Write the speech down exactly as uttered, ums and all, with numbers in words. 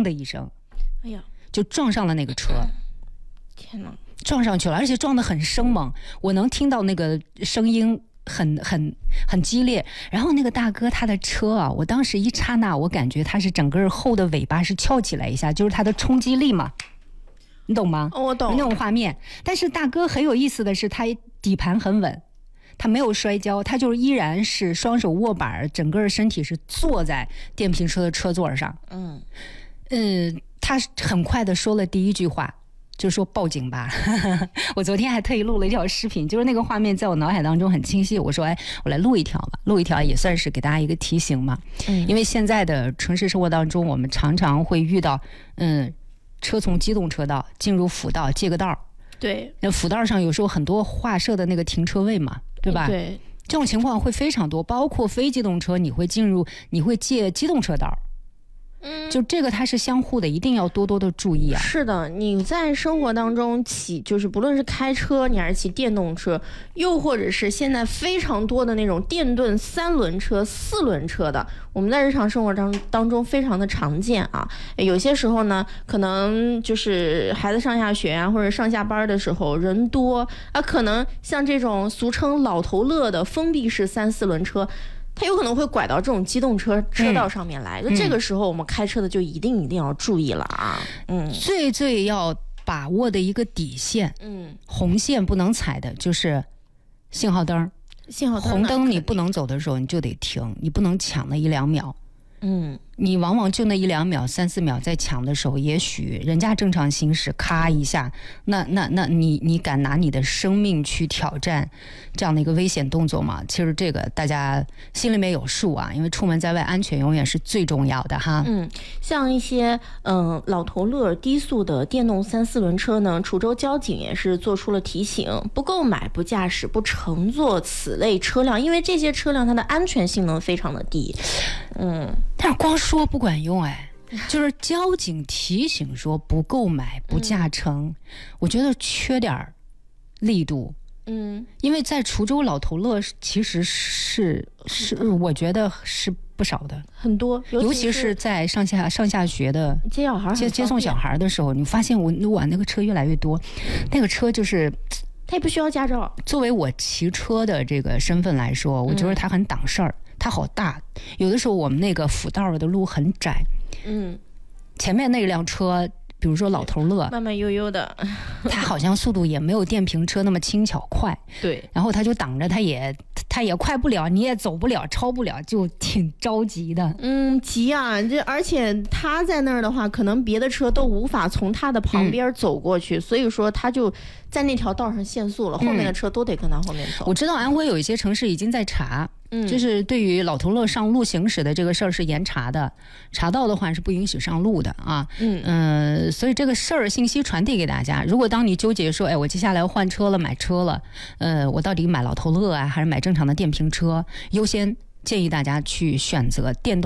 的一声， 哎呀， 就撞上了那个车。 天哪！ 撞上去了，而且撞得很生猛，我能听到那个声音很很很激烈。然后那个大哥他的车啊，我当时一刹那，我感觉他是整个后的尾巴是翘起来一下，就是他的冲击力嘛，你懂吗？ 哦，我懂那种画面。但是大哥很有意思的是，他底盘很稳，他没有摔跤，他就是依然是双手握把，整个身体是坐在电瓶车的车座上。 嗯嗯，他很快的说了第一句话。就说报警吧我昨天还特意录了一条视频，就是那个画面在我脑海当中很清晰，我说哎，我来录一条吧，录一条也算是给大家一个提醒嘛。嗯，因为现在的城市生活当中，我们常常会遇到嗯，车从机动车道进入辅道借个道， 对， 那辅道上有时候很多划设的那个停车位嘛，对吧？ 对， 这种情况会非常多，包括非机动车你会进入你会借机动车道， 嗯， 就这个它是相互的，一定要多多的注意啊。 是的，你在生活当中骑，就是不论是开车，你还是骑电动车，又或者是现在非常多的那种电动三轮车、四轮车的，我们在日常生活当当中非常的常见啊。有些时候呢，可能就是孩子上下学啊，或者上下班的时候人多啊，可能像这种俗称老头乐的封闭式三四轮车。它有可能会拐到这种机动车车道上面来，就、嗯、这个时候我们开车的就一定一定要注意了啊！嗯， 最最要把握的一个底线，嗯，红线不能踩的就是信号灯， 信号灯红灯你不能走的时候你就得停，你不能抢那一两秒。 嗯， 你往往就那一两秒、三四秒在抢的时候，也许人家正常行驶，咔一下，那那那你你敢拿你的生命去挑战这样的一个危险动作吗？其实这个大家心里面有数啊，因为出门在外，安全永远是最重要的哈。 嗯，像一些嗯、呃、老头乐低速的电动三四轮车呢，滁州交警也是做出了提醒：不购买、不驾驶、不乘坐此类车辆，因为这些车辆它的安全性能非常的低。嗯。 但是光说不管用哎，就是交警提醒说不购买、不驾乘，嗯、我觉得缺点力度。 嗯， 因为在滁州老头乐其实是是，我觉得是不少的， 很多， 尤其是在上下上下学的接小孩接接送小孩的时候，你发现我我那个车越来越多，那个车就是。 他也不需要驾照。 作为我骑车的这个身份来说，我觉得它很挡事儿。嗯，它好大，有的时候我们那个辅道的路很窄，嗯，前面那辆车，比如说老头乐， 慢慢悠悠的， 它好像速度也没有电瓶车那么轻巧快， 对， 然后它就挡着，它也它也快不了，你也走不了，超不了，就挺着急的。 嗯，急啊！这而且他在那儿的话，可能别的车都无法从他的旁边走过去，嗯，所以说他就在那条道上限速了，后面的车都得跟他后面走。 我知道安徽有一些城市已经在查。嗯，就是对于老头乐上路行驶的这个事儿是严查的，查到的话是不允许上路的啊。嗯呃，所以这个事儿信息传递给大家。如果当你纠结说，哎，我接下来要换车了，买车了，呃，我到底买老头乐啊，还是买正常的电瓶车？优先建议大家去选择电动。